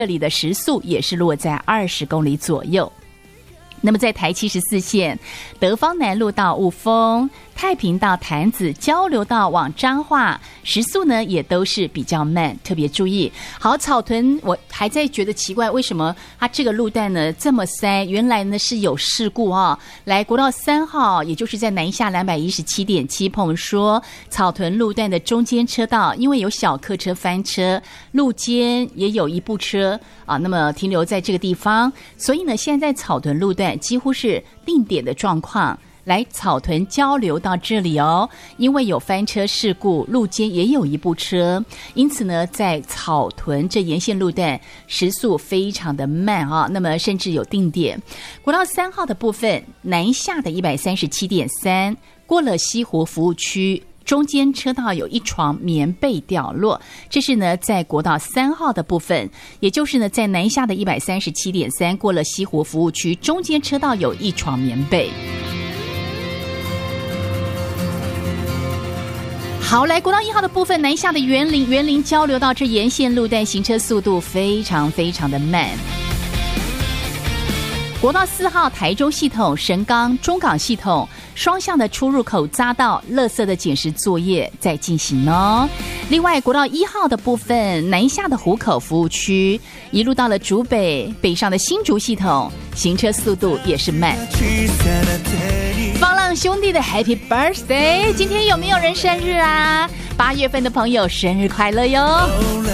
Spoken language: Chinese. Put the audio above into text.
这里的时速也是落在20公里左右。那么在台74线德芳南路到雾峰、太平到潭子交流道往彰化，时速呢也都是比较慢，特别注意。好，草屯我还在觉得奇怪，为什么它这个路段呢这么塞？原来呢是有事故啊。来，国道3号，也就是在南下217.7碰说草屯路段的中间车道，因为有小客车翻车，路肩也有一部车啊，那么停留在这个地方，所以呢现在草屯路段几乎是定点的状况。来，草屯交流到这里哦，因为有翻车事故，路肩也有一部车，因此呢在草屯这沿线路段时速非常的慢啊，那么甚至有定点。国道3号的部分，南下的137.3过了西湖服务区，中间车道有一床棉被掉落，这是呢在国道3号的部分，也就是呢在南下的137.3过了西湖服务区，中间车道有一床棉被。好，来国道1号的部分，南下的园林交流道这沿线路段行车速度非常非常的慢。国道4号台中系统、神冈、中港系统双向的出入口匝道垃圾的捡拾作业在进行哦。另外国道1号的部分，南下的湖口服务区一路到了竹北，北上的新竹系统行车速度也是慢。放浪兄弟的 Happy Birthday， 今天有没有人生日啊？8月份的朋友生日快乐哟！